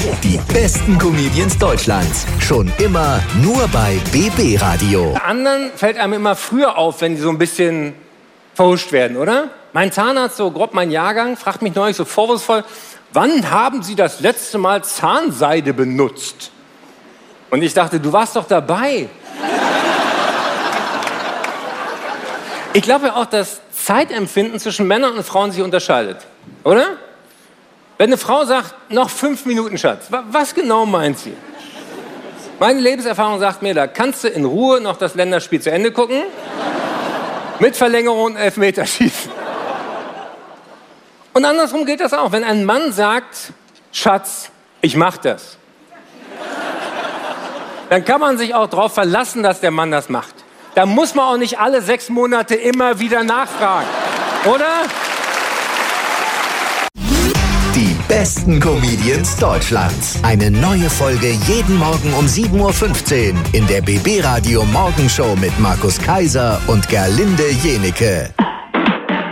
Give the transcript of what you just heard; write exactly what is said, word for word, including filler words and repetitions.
Die besten Comedians Deutschlands. Schon immer nur bei B B Radio. Bei anderen fällt einem immer früher auf, wenn die so ein bisschen verhuscht werden, oder? Mein Zahnarzt, so grob mein Jahrgang, fragt mich neulich so vorwurfsvoll, wann haben Sie das letzte Mal Zahnseide benutzt? Und ich dachte, du warst doch dabei. Ich glaube ja auch, dass Zeitempfinden zwischen Männern und Frauen sich unterscheidet, oder? Wenn eine Frau sagt, noch fünf Minuten, Schatz, was genau meint sie? Meine Lebenserfahrung sagt mir, da kannst du in Ruhe noch das Länderspiel zu Ende gucken, mit Verlängerung und Elfmeterschießen. Und andersrum gilt das auch. Wenn ein Mann sagt, Schatz, ich mach das, dann kann man sich auch darauf verlassen, dass der Mann das macht. Da muss man auch nicht alle sechs Monate immer wieder nachfragen, oder? Die besten Comedians Deutschlands. Eine neue Folge jeden Morgen um sieben Uhr fünfzehn in der B B Radio Morgenshow mit Markus Kaiser und Gerlinde Jenecke.